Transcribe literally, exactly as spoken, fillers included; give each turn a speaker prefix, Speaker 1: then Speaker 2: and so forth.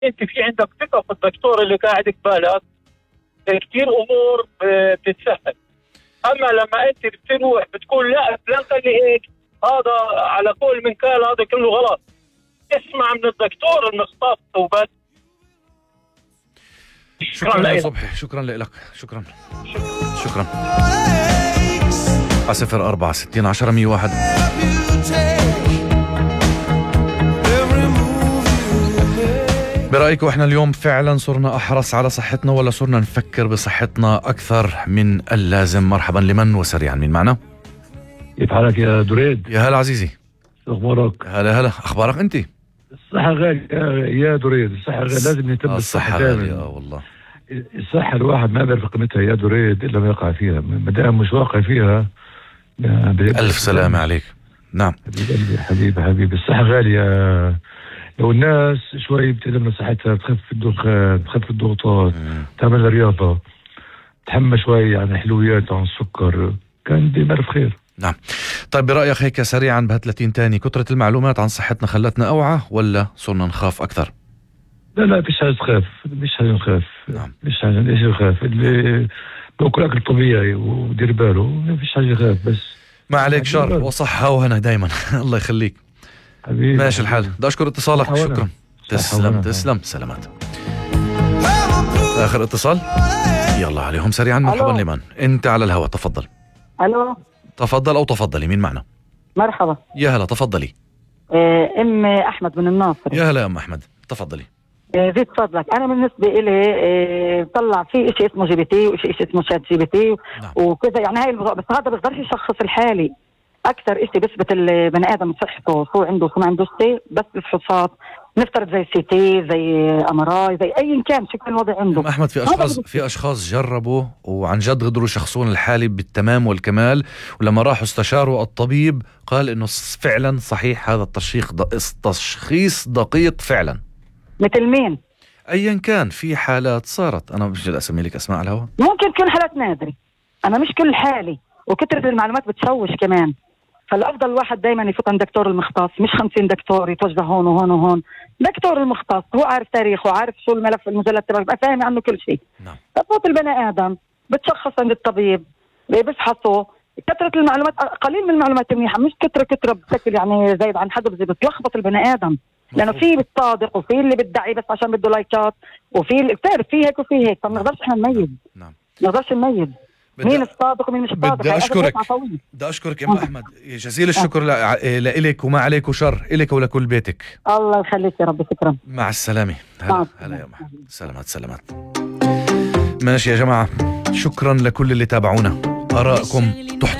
Speaker 1: انت في عندك ثقه في الدكتور اللي قاعد قبالك، كثير امور بتتسهل. اما لما انت بتروح بتقول لا فلان قال لي هيك، هذا على قول من قال هذا كله غلط. اسمع من الدكتور المختص وبس.
Speaker 2: شكرا لك صبحي، شكرا لك، شكرا شكرا. صفر أربعة ستين عشرة مية واحد. برأيكم احنا اليوم فعلا صرنا أحرص على صحتنا ولا صرنا نفكر بصحتنا أكثر من اللازم؟ مرحبا لمن وسريعا من معنا؟
Speaker 3: كيف حالك يا دريد؟
Speaker 2: يا هلا عزيزي،
Speaker 3: شو أخبارك؟
Speaker 2: هلا هلا، أخبارك أنت؟
Speaker 3: الصحة غالية يا دريد، الصحة غالية، لازم نهتم بالصحة
Speaker 2: غالية. اه والله
Speaker 3: الصحة الواحد ما بيعرف قيمتها يا دريد إلا ما يقع فيها، ما دام مش واقع فيها.
Speaker 2: ألف سلامة عليك. نعم
Speaker 3: حبيبي حبيبي حبيبي، الصحة غالية. لو الناس شوي بتهتم بصحتها، تخفف الدخان، تخفف الضغوطات، تعمل رياضة، تحمى شوي عن الحلويات وعن السكر، كان دي مرف خير.
Speaker 2: نعم. طيب برأيك هيك سريعا بهالثلاثين تاني، كثرة المعلومات عن صحتنا خلتنا أوعى ولا صرنا نخاف أكثر؟
Speaker 3: لا لا فيش حاجة تخاف، مش حاجة نخاف.
Speaker 2: نعم.
Speaker 3: مش حاجة ليش يخاف؟ اللي بأكل أكل طبيعي ودير باله ما فيش حاجة يخاف. بس
Speaker 2: ما عليك شر وصحة وهنا دايما. الله يخليك
Speaker 3: حبيبي.
Speaker 2: ماشي الحال، بدي أشكر اتصالك. شكرا. تسلم تسلم سلامات. آخر اتصال يلا عليهم سريعا. مرحبا لمن؟ أنت على الهواء، تفضل.
Speaker 4: ألو
Speaker 2: تفضل أو تفضلي، مين معنا؟
Speaker 4: مرحبا.
Speaker 2: يا هلا تفضلي.
Speaker 4: ام احمد من الناصر.
Speaker 2: يا هلا يا ام احمد تفضلي.
Speaker 4: زيد فضلك. انا بالنسبه لي طلع في شيء اسمه جي بي تي وشيء اسمه شات جي بي تي وكذا، يعني هاي بس هذا بيقدرش يشخص الحالي. اكثر شيء بيثبت البني ادم صحته، شو عنده شو ما عنده شيء، بس بالفحوصات نفترض زي سي تي، زي امراي، زي اي كان شو كان الوضع عنده.
Speaker 2: ام احمد في اشخاص في اشخاص جربوا وعن جد قدروا يشخصون الحالي بالتمام والكمال، ولما راحوا استشاروا الطبيب قال انه فعلا صحيح هذا التشخيص تشخيص دقيق فعلا.
Speaker 4: مثل مين؟
Speaker 2: ايا كان، في حالات صارت، انا مش بدي اسمي لك اسماء على الهواء،
Speaker 4: ممكن تكون حالات نادره، انا مش كل حالي، وكثره المعلومات بتشوش كمان. فالافضل الواحد دائما يفوت عند دكتور المختص، مش خمسين دكتور يتوجه هون وهون وهون. دكتور المختص هو عارف تاريخه وعارف شو الملف المجلد تبعه، بقى فاهم عنه كل شيء.
Speaker 2: نعم.
Speaker 4: ففوت البني ادم بتشخص عند الطبيب، بيفحصه. كثره المعلومات قليل من المعلومات منيحه، مش كثره كثره بشكل يعني زايد عن حده، بتلخبط البني ادم. لانه في بالصادق وفي اللي بتدعي بس عشان بده لايكات، وفي اللي بتعرف في هيك وفي هيك، فما نقدرش احنا نميز.
Speaker 2: نعم.
Speaker 4: ما نقدرش نميز مين الصادق ومين مش صادق.
Speaker 2: بدي أشكرك بدي أشكرك أم أحمد، جزيل الشكر لإلك وما عليك شر، إلك ولكل بيتك.
Speaker 4: الله يخليك يا رب، شكرا.
Speaker 2: مع السلامة. هلا هلا يا محمد، سلامات سلامات. ماشي يا جماعة، شكرا لكل اللي تابعونا، آراءكم تحترم.